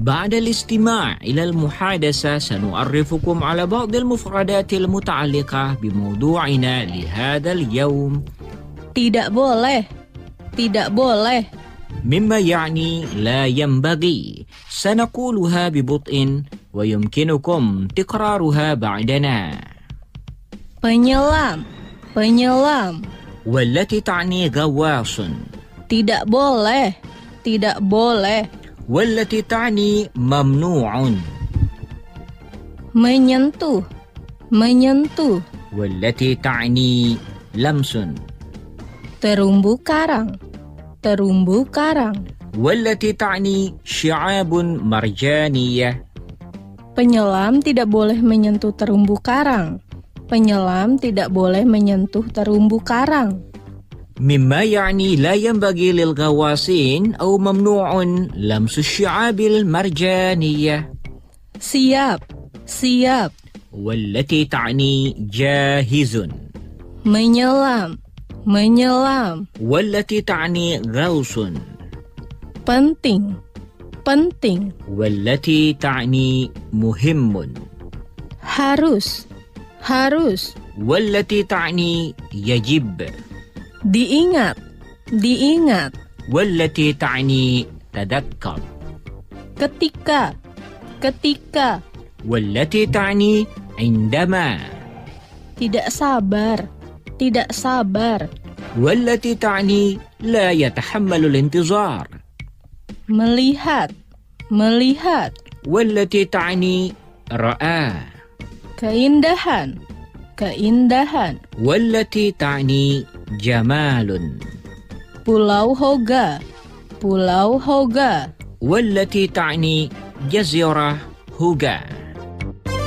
بعد الاستماع إلى المحادثة سنعرفكم على بعض المفردات المتعلقة بموضوعنا لهذا اليوم. Tidak boleh. Tidak boleh. مما يعني لا ينبغي. سنقولها ببطء ويمكنكم تكرارها بعدنا. Penyelam. Penyelam. والتي تعني غواص. Tidak boleh. Tidak boleh. والتي تعني ممنوع. Menyentuh. Menyentuh. والتي تعني لمس. Terumbu karang. Terumbu karang. والتي تعني شعاب مرجانية. Penyelam tidak boleh menyentuh terumbu karang. Penyelam tidak boleh menyentuh terumbu karang. مما يعني لا ينبغي للغواصين أو ممنوع لمس الشعاب المرجانية. Siap. Siap. والتي تعني جاهز. Menyelam. Menyelam. والتي تعني غوص. Penting. Penting. والتي تعني مهم. Harus. Harus. والتي تعني يجب. Diingat. Diingat. والتي تعني تذكر. Ketika. Ketika. والتي تعني عندما. Tidak sabar. Tidak sabar. والتي تعني لا يتحمل الانتظار. Melihat. Melihat. والتي تعني رأى. Keindahan. Keindahan. والتي تعني جمال. Pulau Hoga. Pulau Hoga. والتي تعني جزيرة هوغا.